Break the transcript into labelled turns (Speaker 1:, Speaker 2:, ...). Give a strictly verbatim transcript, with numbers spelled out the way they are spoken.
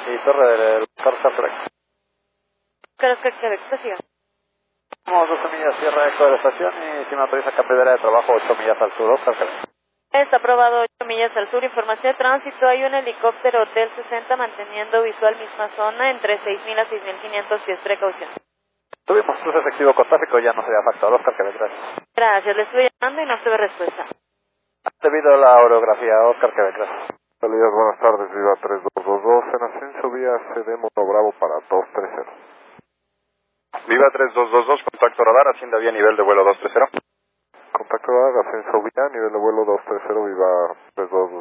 Speaker 1: y Torre del Oscar Quebec.
Speaker 2: Oscar Oscar Quebec, prosiga.
Speaker 1: Vamos doce millas Sierra Eco de la estación y si me autoriza cambio de área de trabajo ocho millas al sur, Oscar Quebec.
Speaker 2: Está aprobado ocho millas al sur, información de tránsito, hay un helicóptero Hotel sesenta manteniendo visual misma zona entre seis mil a seis mil quinientos pies, precaución.
Speaker 1: Tuvimos cruce efectivo con tráfico, ya no sería factor, Oscar Quebec, gracias.
Speaker 2: Gracias, le estoy llamando y no tuve respuesta.
Speaker 1: Debido a la orografía, Oscar Quebec, gracias.
Speaker 3: Salidas, buenas tardes, Viva tres dos dos dos, en ascenso vía C D Mono Bravo para dos tres cero.
Speaker 4: Viva tres dos dos dos, contacto radar, ascienda vía nivel de vuelo dos tres cero.
Speaker 3: Contacto radar, ascenso vía, nivel de vuelo dos tres cero, Viva tres dos dos.